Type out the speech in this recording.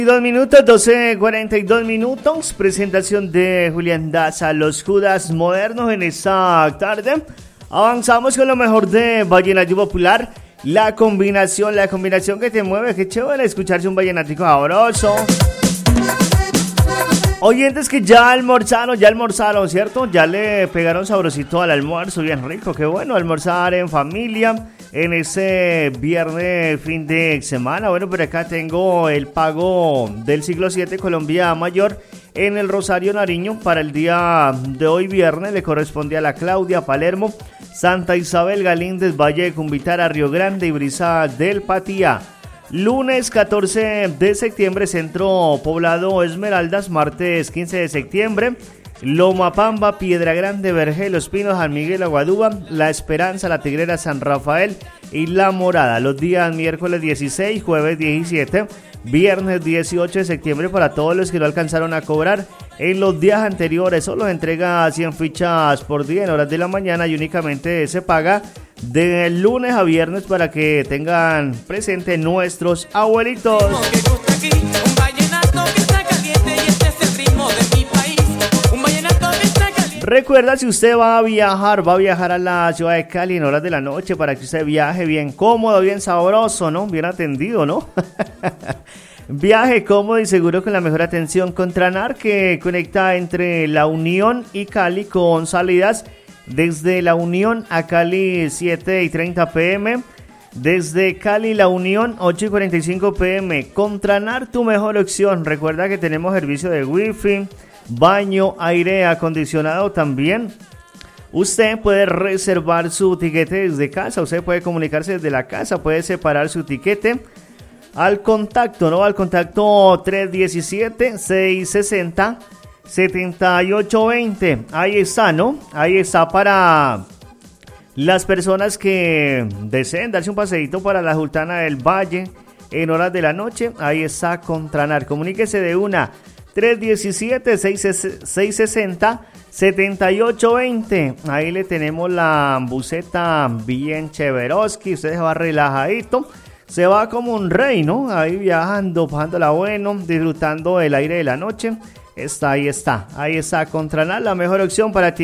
minutos, 12:42 minutos. Presentación de Julián Daza, los Judas modernos en esta tarde. Avanzamos con lo mejor de Vallenato Popular. La combinación que te mueve. Qué chévere escucharse un vallenatico sabroso. Oyentes que ya almorzaron, ¿cierto? Ya le pegaron sabrosito al almuerzo, bien rico. Qué bueno almorzar en familia en ese viernes, fin de semana. Bueno, por acá tengo el pago del siglo VII Colombia Mayor en el Rosario Nariño para el día de hoy viernes. Le corresponde a la Claudia, Palermo, Santa Isabel, Galíndez, Valle de Cumbitar, Río Grande y Brisa del Patía. Lunes 14 de septiembre, Centro Poblado Esmeraldas. Martes 15 de septiembre, Loma Pamba, Piedra Grande, Vergel, Los Pinos, San Miguel, Aguaduba, La Esperanza, La Tigrera, San Rafael y La Morada. Los días miércoles 16, jueves 17, viernes 18 de septiembre para todos los que no alcanzaron a cobrar en los días anteriores. Solo entrega 100 fichas por día en horas de la mañana y únicamente se paga de lunes a viernes para que tengan presente nuestros abuelitos. Recuerda, si usted va a viajar a la ciudad de Cali en horas de la noche para que usted viaje bien cómodo, bien sabroso, ¿no? Bien atendido, ¿no? Viaje cómodo y seguro con la mejor atención con Tranar, que conecta entre La Unión y Cali con salidas desde La Unión a Cali 7:30 p.m. Desde Cali La Unión 8:45 p.m. Con Tranar, tu mejor opción. Recuerda que tenemos servicio de wifi, baño, aire acondicionado también. Usted puede reservar su tiquete desde casa. Usted puede comunicarse desde la casa. Puede separar su tiquete al contacto, ¿no? Al contacto 317-660-7820. Ahí está, ¿no? Ahí está para las personas que deseen darse un paseíto para la Sultana del Valle en horas de la noche. Ahí está Contranar. Comuníquese de una 317-660-7820. Ahí le tenemos la buseta bien chéveroski. Usted se va relajadito. Se va como un rey, ¿no? Ahí viajando, pasándola bueno, disfrutando el aire de la noche. Ahí está Contranar, la mejor opción para ti.